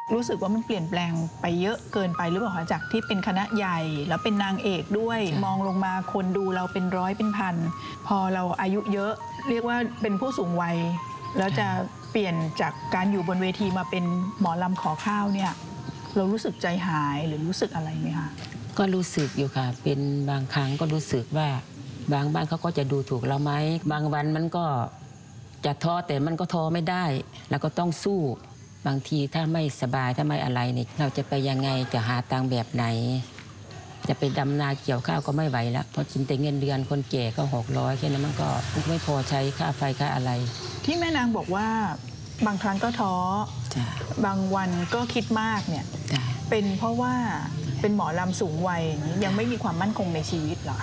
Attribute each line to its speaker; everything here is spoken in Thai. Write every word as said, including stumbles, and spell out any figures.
Speaker 1: รู้สึกว่ามันเปลี่ยนแปลงไปเยอะเกินไปหรือเปล่าคะจากที่เป็นคณะใหญ่แล้วเป็นนางเอกด้วยมองลงมาคนดูเราเป็นร้อยเป็นพันพอเราอายุเยอะเรียกว่าเป็นผู้สูงวัยแล้วจะเปลี่ยนจากการอยู่บนเวทีมาเป็นหมอลำขอข้าวเนี่ยเรารู้สึกใจหายหรือรู้สึกอะไรไหมคะ
Speaker 2: ก็รู้สึกอยู่ค่ะเป็นบางครั้งก็รู้สึกว่าบางบ้านเขาก็จะดูถูกเราไหมบางวันมันก็จะท้อแต่มันก็ท้อไม่ได้แล้วก็ต้องสู้บางทีถ้าไม่สบายถ้าไม่อะไรเนี่ยเราจะไปยังไงจะหาตังค์แบบไหนจะไปดำนาเกี่ยวข้าวก็ไม่ไหวแล้วเพราะจินแต่เงินเดือนคนแก่ก็หกร้อยแค่นั้นมันก็ไม่พอใช้ค่าไฟค่าอะไร
Speaker 1: ที่แม่นางบอกว่าบางครั้งก็ท้อบางวันก็คิดมากเนี่ยเป็นเพราะว่าเป็นหมอลำสูงวัยยังไม่มีความมั่นคงในชีวิตเหรอ